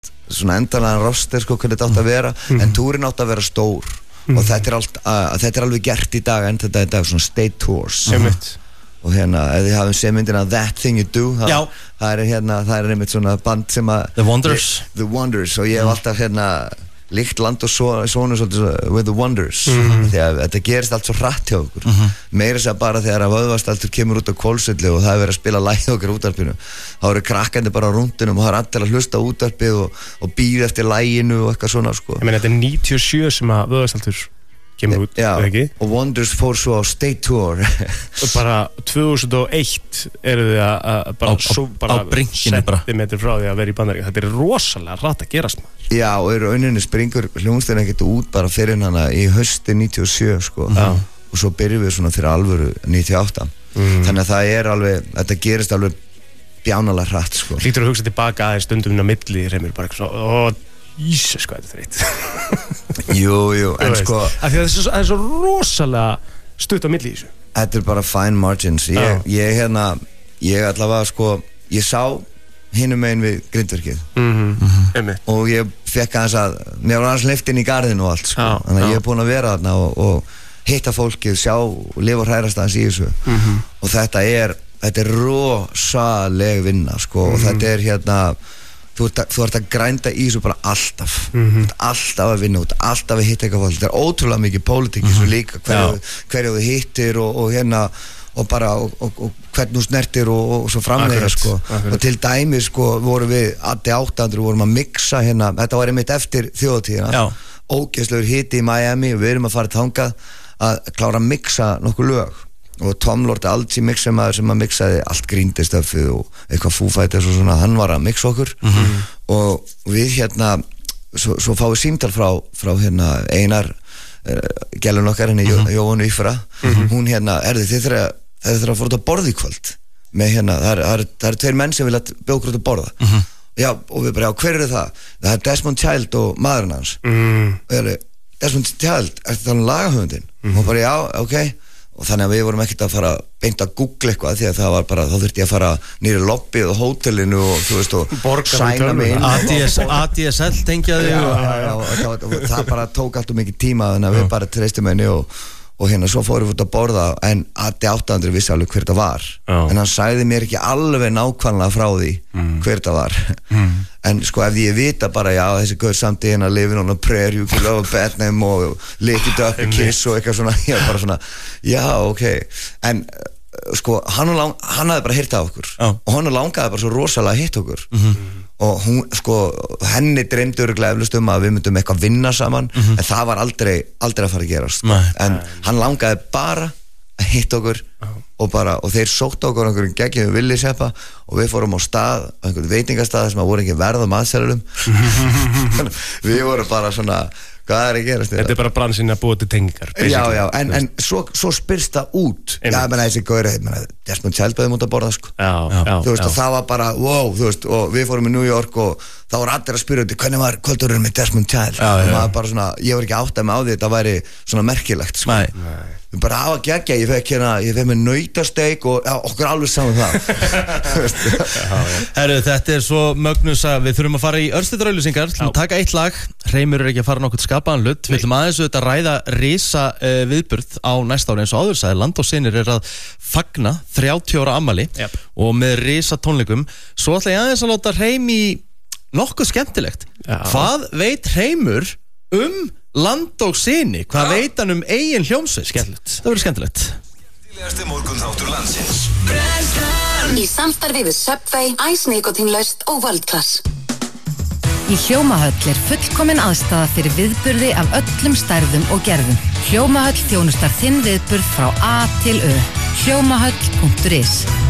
svona endanlegan roster sko, hvernig þetta átt að vera en túrin átt að vera stór og þetta alveg gert í dag en þetta er svona state tours og hérna, ef þið hafum séð myndina That Thing You Do það er einmitt svona band sem að The Wonders og ég hef alltaf líkt land og svona svolítið with the Wonders því að þetta gerist allt svo hratt hjá okkur meira sér bara þegar að vöðvastaltur kemur út á Hvolsvelli og það er verið að spila lagið okkar útvarpinu þá eru krakkandi bara á rúndinum og það er allir að hlusta á útvarpið og bíða eftir laginu og eitthvað svona sko. Ég meina þetta er 97 sem að vöðvastaltur kemur út, eða ekki? Og Wonders fór svo á State Tour og bara 2001 eru þið að bara sentimetri frá því að vera í Bandaríkjunum þetta er rosalega hratt að gerast maður Já, og í rauninni springur hljómsveitin ekkert út bara fyrir hana í hausti 97 sko og svo byrjum við svona fyrir alvöru 98 þannig að það er alveg, þetta gerist alveg bjánalega hratt sko Hlýtur að hugsa tilbaka aðeins stundum inn á milli Reymir bara eitthvað svona, Ísus, hvað þetta þreitt Jú, en sko það er svo rosalega stutt á milli í þessu Þetta er bara fine margins ég allavega sko ég sá hinum megin við grindverkið og ég fekk aðeins að mér var aðeins leyft inn í garðinu og allt sko þannig að ég er búinn að vera þarna og hitta fólkið, sjá og lifa og hrærast aðeins í þessu og þetta er rosaleg vinna sko og þetta er þú ert að grænda í þessu bara alltaf þú ert alltaf að vinna, þú ert alltaf að hitta eitthvað fólk þetta er ótrúlega mikið pólitík í þessu líka hverju þú hittir og bara og hvernig þú snertir og svo framlega sko og til dæmi sko vorum við Addi 800 vorum að mixa þetta var einmitt eftir þjóðatíðina ógeðslegur hiti í Miami og við erum að fara þangað að klára að mixa nokkuð lög og Tom Lord Algi mixamaður sem að mixaði allt gríndistöfið og eitthvað Foo Fighters og svona, hann var að mixa okkur og við svo fáum við símtal frá Einar gælun okkar Jóhannu Ífra hún þið þurfa að fóra út að borða í kvöld með það eru tveir menn sem vilja bjóða okkur út að borða já, og við bara, hver það? Það er Desmond Child og maðurinn hans og Desmond Child, ertu það lagahöfundin? og bara, já, ok og þannig að við vorum ekkert að fara beint að googla eitthvað því að það var bara, þá þurfti ég að fara nýri lobbyið og hótelinu og þú veist og sæna mig inn ADSL tengjaði og það bara tók allt mikið tíma þannig að við bara treystum henni og svo fórum við út að borða en Addi 800 vissi alveg hver það var en hann sagði mér ekki alveg nákvæmlega frá því hver það var en sko ef ég vita bara já þessi gaur samt í Living on a Prayer You Can Love a Bad Name og Lick It Up and Kiss og eitthvað svona ég bara svona já ok en sko hann hafði bara heyrt af okkur og hann langaði bara svo rosalega að hitta okkur og hún sko henni dreymdi örugglega eflaust að við myndum eitthvað vinna saman en það var aldrei að fara að gerast en hann langaði bara að hitta okkur og þeir sóttu okkur einhverjum geggjum villiseppa og við fórum á stað einhvern veitingastað sem að voru ekki verð á matselulum við vorum bara svona hvað er að gerast þetta er bara bransinn að búa til tengingar já, en svo spyrst það út já, menna þessi gaur Desmond Child bæði mútið að borða sko þú veist og það var bara wow, þú veist og við fórum í New York og þá var allir að spyrja hvernig var kvöldurinn með Desmond Child og maður bara svona, ég var ekki átt að með á því þetta væri svona merkilegt sko við bara hafa geggja, ég fekk með nautasteik og okkur alveg saman það Herru, þetta er svo mögnus að við þurfum að fara í örstuðrauðlýsingar til að taka eitt lag, Reymur ekki að fara nokkuð skapaðan hlut, við ætlum aðeins að ræða risa viðburð á næsta ári eins og áður sagði, Land og Synir er að fagna 30 ára afmæli og með risa tónleikum, svo ætla ég aðeins að láta Reym í nokkuð skemmtilegt hvað veit Reymur Land og Syni, hvað veit hann eigin hljómsveit? Skemmtilegt. Það verður skemmtilegt. Skemmtilegasti morgunþáttur landsins. Í samstarfi við Subway, Ice Nikotínlaust og World Class. Í Hljómahöll fullkomin aðstaða fyrir viðburði af öllum stærðum og gerðum. Hljómahöll þjónustar þinn viðburð frá A til Ö. Hljómahöll.is